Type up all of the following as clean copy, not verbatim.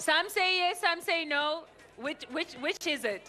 Some say yes, some say no. Which is it?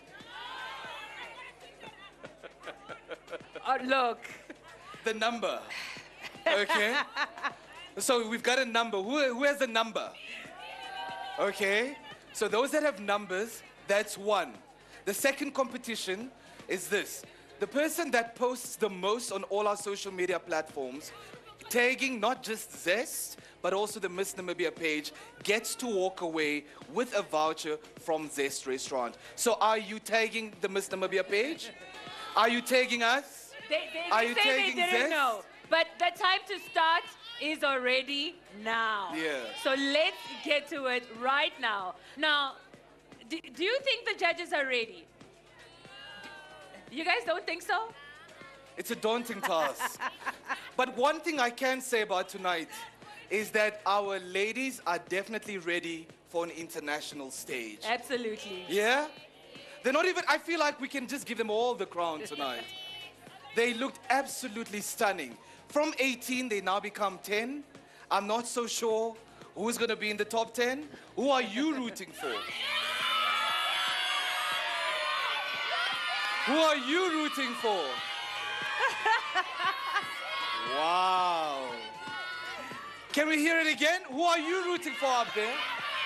Oh, look. The number. Okay? So we've got a number. Who has a number? Okay? So those that have numbers, that's one. The second competition is this. The person that posts the most on all our social media platforms, tagging not just Zest, but also the Miss Namibia page, gets to walk away with a voucher from Zest Restaurant. So are you tagging the Miss Namibia page? Are you tagging us? Are you say tagging they didn't Zest? know. But the time to start is already now. Yeah. So let's get to it right now. Now, do you think the judges are ready? You guys don't think so? It's a daunting task. But one thing I can say about tonight is that our ladies are definitely ready for an international stage. Absolutely. Yeah? They're not even, I feel like we can just give them all the crown tonight. They looked absolutely stunning. From 18, they now become 10. I'm not so sure who's going to be in the top 10. Who are you rooting for? Who are you rooting for? Wow. Can we hear it again? Who are you rooting for up there?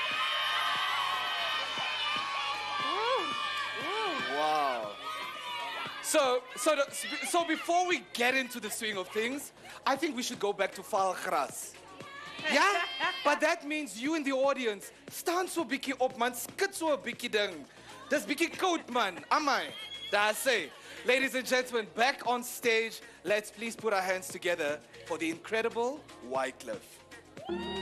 Wow. So before we get into the swing of things, I think we should go back to Val Gras. Yeah? But that means you in the audience, staan so bietjie op man, skud so 'n bietjie ding. Dis bietjie koud man, amai. That's it. Ladies and gentlemen, back on stage, let's please put our hands together for the incredible Wycliffe.